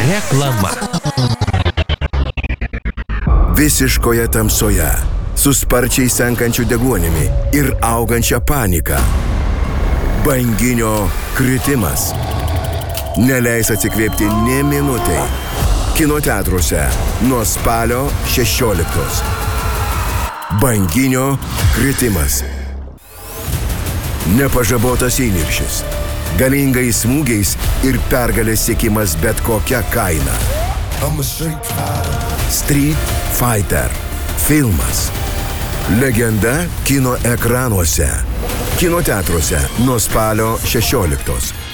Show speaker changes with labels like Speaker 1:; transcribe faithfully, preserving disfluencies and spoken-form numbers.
Speaker 1: Reklama.
Speaker 2: Visiškoje tamsoje, su sparčiai senkančiu deguonimi ir augančia panika. Banginio kritimas. Neleis atsikvėpti nė minutei. Kinoteatruose nuo spalio šešioliktos. Banginio kritimas. Nepažabotas įniršis. Galingais smūgiais ir pergalės siekimas bet kokia kaina. Street Fighter. Filmas. Legenda kino ekranuose. Kinoteatruose nuo spalio šešioliktos.